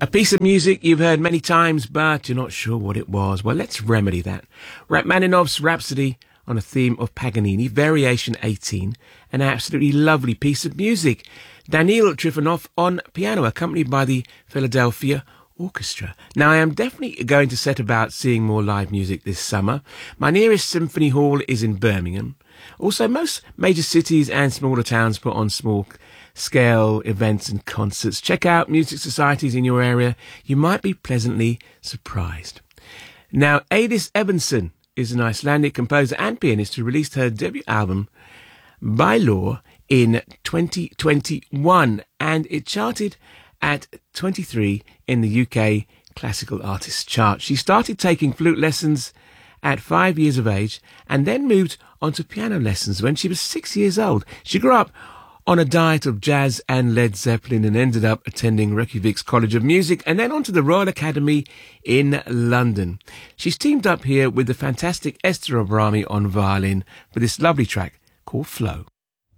A piece of music you've heard many times, but you're not sure what it was. Well, let's remedy that. Rachmaninoff's Rhapsody on a theme of Paganini, Variation 18, an absolutely lovely piece of music. Daniil Trifonov on piano, accompanied by the Philadelphia Orchestra. Now, I am definitely going to set about seeing more live music this summer. My nearest symphony hall is in Birmingham. Also, most major cities and smaller towns put on small-scale events and concerts. Check out music societies in your area. You might be pleasantly surprised. Now, Adis Ebenson is an Icelandic composer and pianist who released her debut album, By Law, in 2021, and it charted at 23 in the UK Classical Artists chart. She started taking flute lessons at 5 years of age and then moved on to piano lessons when she was 6 years old. She grew up on a diet of jazz and Led Zeppelin and ended up attending Reykjavik's College of Music and then on to the Royal Academy in London. She's teamed up here with the fantastic Esther Abrami on violin for this lovely track called Flow.